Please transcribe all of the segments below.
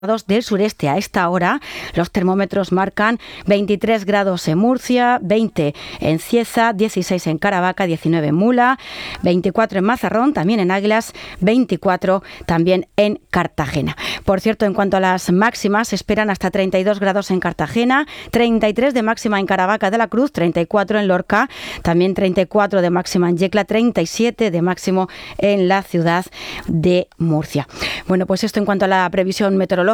del sureste. A esta hora los termómetros marcan 23 grados en Murcia, 20 en Cieza, 16 en Caravaca, 19 en Mula, 24 en Mazarrón, también en Águilas, 24 también en Cartagena. Por cierto, en cuanto a las máximas, se esperan hasta 32 grados en Cartagena, 33 de máxima en Caravaca de la Cruz, 34 en Lorca, también 34 de máxima en Yecla, 37 de máximo en la ciudad de Murcia. Bueno, pues esto en cuanto a la previsión meteorológica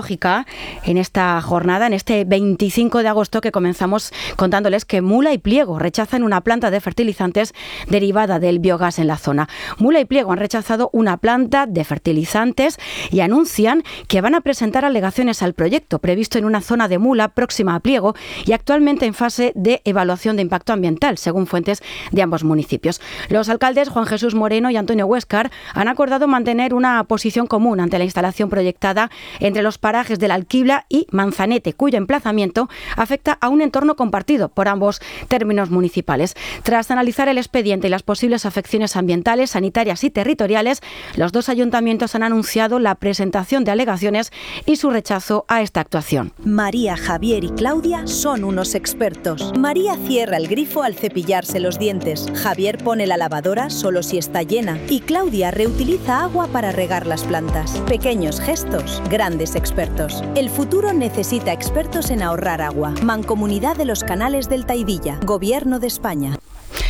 en esta jornada, en este 25 de agosto, que comenzamos contándoles que Mula y Pliego rechazan una planta de fertilizantes derivada del biogás en la zona. Mula y Pliego han rechazado una planta de fertilizantes y anuncian que van a presentar alegaciones al proyecto previsto en una zona de Mula próxima a Pliego y actualmente en fase de evaluación de impacto ambiental, según fuentes de ambos municipios. Los alcaldes Juan Jesús Moreno y Antonio Huéscar han acordado mantener una posición común ante la instalación proyectada entre los parajes de La Alquibla y Manzanete, cuyo emplazamiento afecta a un entorno compartido por ambos términos municipales. Tras analizar el expediente y las posibles afecciones ambientales, sanitarias y territoriales, los dos ayuntamientos han anunciado la presentación de alegaciones y su rechazo a esta actuación. María, Javier y Claudia son unos expertos. María cierra el grifo al cepillarse los dientes. Javier pone la lavadora solo si está llena. Y Claudia reutiliza agua para regar las plantas. Pequeños gestos, grandes expertos. El futuro necesita expertos en ahorrar agua. Mancomunidad de los Canales del Taidilla. Gobierno de España.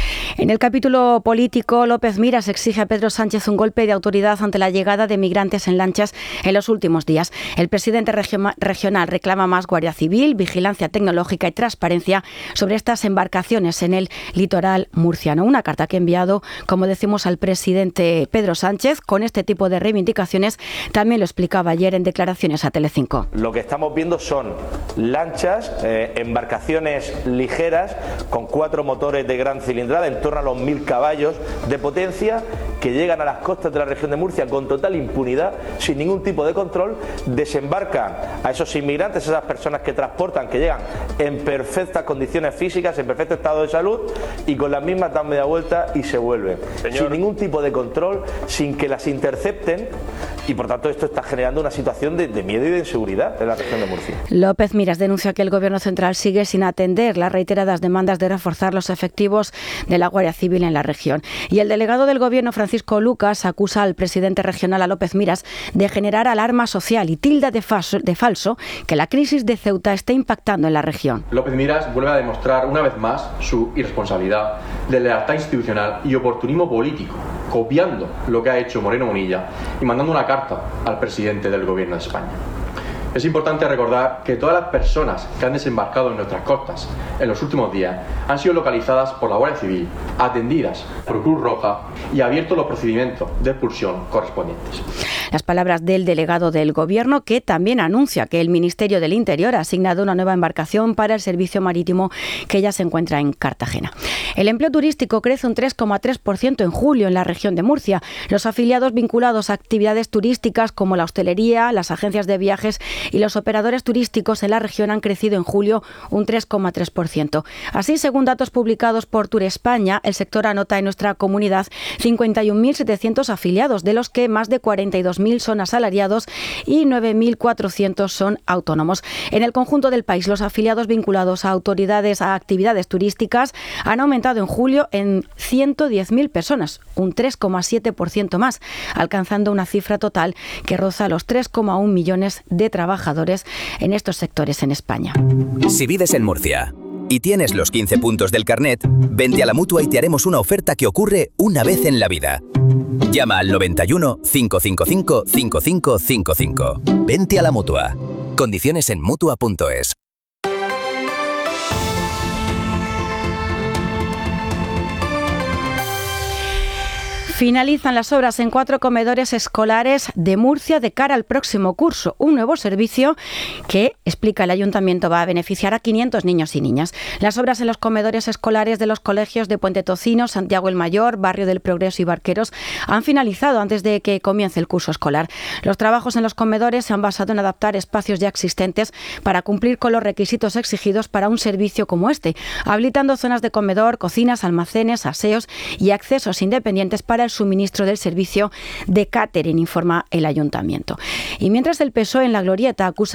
En el capítulo político, López Miras exige a Pedro Sánchez un golpe de autoridad ante la llegada de migrantes en lanchas en los últimos días. El presidente regional reclama más Guardia Civil, vigilancia tecnológica y transparencia sobre estas embarcaciones en el litoral murciano. Una carta que ha enviado, como decimos, al presidente Pedro Sánchez con este tipo de reivindicaciones. También lo explicaba ayer en declaraciones a Telecinco. Lo que estamos viendo son lanchas, embarcaciones ligeras con 4 motores de gran cilindrada, en torno a los 1000 caballos de potencia, que llegan a las costas de la región de Murcia con total impunidad, sin ningún tipo de control, desembarcan a esos inmigrantes, esas personas que transportan, que llegan en perfectas condiciones físicas, en perfecto estado de salud, y con las mismas dan media vuelta y se vuelven. Sin ningún tipo de control, sin que las intercepten, y por tanto esto está generando una situación de miedo y de inseguridad en la región de Murcia. López Miras denuncia que el Gobierno central sigue sin atender las reiteradas demandas de reforzar los efectivos de la Guardia Civil en la región. Y el delegado del Gobierno, Francisco Lucas, acusa al presidente regional, a López Miras, de generar alarma social y tilda de falso que la crisis de Ceuta esté impactando en la región. López Miras vuelve a demostrar una vez más su irresponsabilidad, deslealtad institucional y oportunismo político, copiando lo que ha hecho Moreno Bonilla y mandando una carta al presidente del Gobierno de España. Es importante recordar que todas las personas que han desembarcado en nuestras costas en los últimos días han sido localizadas por la Guardia Civil, atendidas por Cruz Roja y abiertos los procedimientos de expulsión correspondientes. Las palabras del delegado del Gobierno, que también anuncia que el Ministerio del Interior ha asignado una nueva embarcación para el servicio marítimo que ya se encuentra en Cartagena. El empleo turístico crece un 3,3% en julio en la región de Murcia. Los afiliados vinculados a actividades turísticas como la hostelería, las agencias de viajes y los operadores turísticos en la región han crecido en julio un 3,3%. Así, según datos publicados por Turespaña, el sector anota en nuestra comunidad 51.700 afiliados, de los que más de 42.000 son asalariados y 9.400 son autónomos. En el conjunto del país, los afiliados vinculados a actividades turísticas han aumentado en julio en 110.000 personas, un 3,7% más, alcanzando una cifra total que roza los 3,1 millones de trabajadores en estos sectores en España. Si vives en Murcia y tienes los 15 puntos del carnet, vente a la Mutua y te haremos una oferta que ocurre una vez en la vida. Llama al 91 555 5555. Vente a la Mutua. Condiciones en Mutua.es. Finalizan las obras en 4 comedores escolares de Murcia de cara al próximo curso. Un nuevo servicio que, explica el Ayuntamiento, va a beneficiar a 500 niños y niñas. Las obras en los comedores escolares de los colegios de Puente Tocino, Santiago el Mayor, Barrio del Progreso y Barqueros han finalizado antes de que comience el curso escolar. Los trabajos en los comedores se han basado en adaptar espacios ya existentes para cumplir con los requisitos exigidos para un servicio como este, habilitando zonas de comedor, cocinas, almacenes, aseos y accesos independientes para el suministro del servicio de catering, informa el ayuntamiento. Y mientras el PSOE en La Glorieta acusa